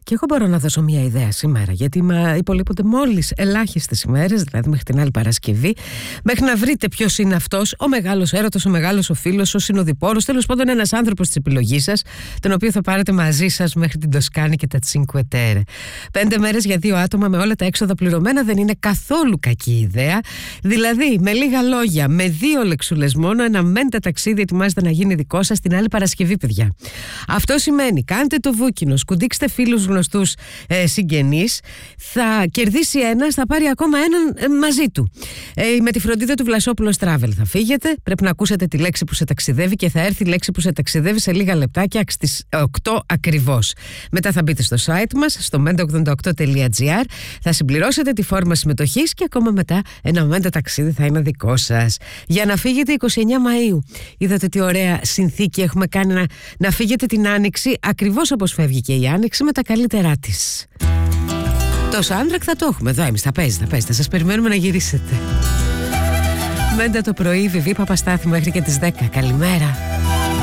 Και εγώ μπορώ να δώσω μια ιδέα σήμερα, γιατί υπολείπονται μόλις ελάχιστες ημέρες, δηλαδή μέχρι την άλλη Παρασκευή, μέχρι να βρείτε ποιος είναι αυτός, ο μεγάλος έρωτας, ο μεγάλος ο φίλος, ο συνοδοιπόρος, τέλος πάντων ένας άνθρωπος της επιλογής σας, τον οποίο θα πάρετε μαζί σας μέχρι την Τοσκάνη και τα Τσίνκουε Τέρε. 5 μέρες για 2 άτομα με όλα τα έξοδα πληρωμένα δεν είναι καθόλου κακή ιδέα. Δηλαδή, με λίγα λόγια, με 2 λεξούλες μόνο, ένα μέντα ταξίδι ετοιμάζεται να γίνει δικό σας την άλλη Παρασκευή, παιδιά. Αυτό σημαίνει, κάντε το βούκινο, σκουντίξτε φίλους, γνωστούς, συγγενείς, θα κερδίσει ένας, θα πάρει ακόμα έναν μαζί του. Με τη φροντίδα του Βλασόπουλος Travel θα φύγετε, πρέπει να ακούσετε τη λέξη που σε ταξιδεύει και θα έρθει η λέξη που σε ταξιδεύει σε λίγα λεπτάκια στις 8 ακριβώς. Μετά θα μπείτε στο site μας, στο menta88.gr, θα συμπληρώσετε τη φόρμα συμμετοχής και ακόμα μετά ένα μέντα ταξίδι θα είναι δικό σας. Για να φύγετε 29 Μαΐου. Είδατε τι ωραία συνθήκη έχουμε κάνει να φύγετε την Άνοιξη, ακριβώς όπως φεύγει και η Άνοιξη, με τα καλύτερά της. Το soundtrack θα το έχουμε εδώ εμείς, θα παίζει, θα σας περιμένουμε να γυρίσετε. Μέντα το πρωί, Βιβί Παπαστάθη μέχρι και τις 10. Καλημέρα.